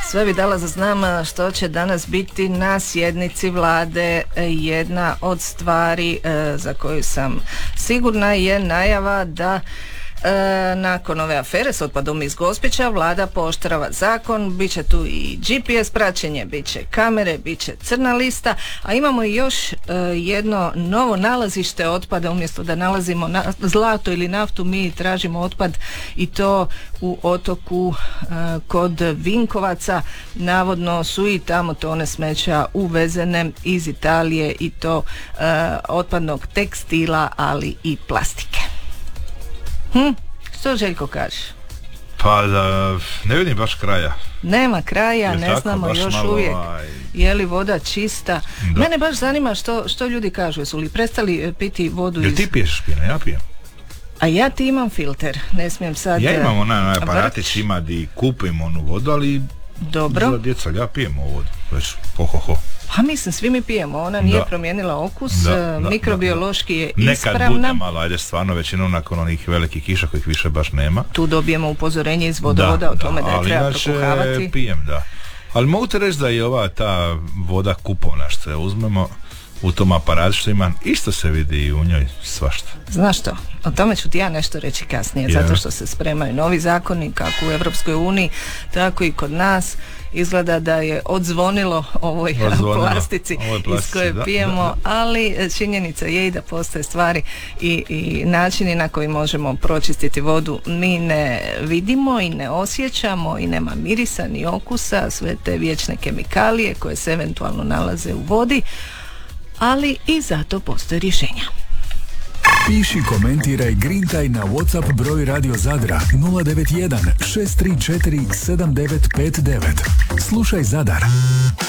Sve bi dala za znam što će danas biti na sjednici vlade. Jedna od stvari za koju sam sigurna je najava da nakon ove afere s otpadom iz Gospića vlada pooštrava zakon, bit će tu i GPS praćenje, bit će kamere, bit će crna lista, a imamo i još jedno novo nalazište otpada. Umjesto da nalazimo zlato ili naftu, mi tražimo otpad i to u Otoku kod Vinkovaca. Navodno su i tamo tone smeća uvezene iz Italije i to otpadnog tekstila, ali i plastike. Što Željko kažeš? Pa ne vidim baš kraja. Nema kraja, ne tako, znamo još uvijek je li voda čista. Da. Mene baš zanima što ljudi kažu, jesu li prestali piti vodu iz... Ti piješ špina, ja pijem. A ja ti imam filter, ne smijem sad... Ja imam onaj aparatić, ima di kupim onu vodu, ali... Dobro. Za djeca, ja pijem ovu vodu, već ho. Pa mislim, svi mi pijemo, ona nije promijenila okus, mikrobiološki je ispravna. Nekad bude malo, ajde stvarno, većinom nakon onih velikih kiša kojih više baš nema. Tu dobijemo upozorenje iz vodovoda o tome da je treba prokuhavati. Ali pijem, da. Ali mogu te reći da je ova ta voda kupovna što je uzmemo u tom aparatu što imam, isto se vidi i u njoj svašta. Znaš što, o tome ću ti ja nešto reći kasnije, zato što se spremaju novi zakoni kako u Europskoj uniji, tako i kod nas. Izgleda da je odzvonilo ovoj plastici iz koje pijemo, ali činjenica je i da postoje stvari i načini na koji možemo pročistiti vodu. Mi ne vidimo i ne osjećamo i nema mirisa ni okusa, sve te vječne kemikalije koje se eventualno nalaze u vodi, ali i zato postoje rješenja. Piši, komentiraj, grintaj na WhatsApp broj Radio Zadra 091 634 7959. Slušaj Zadar.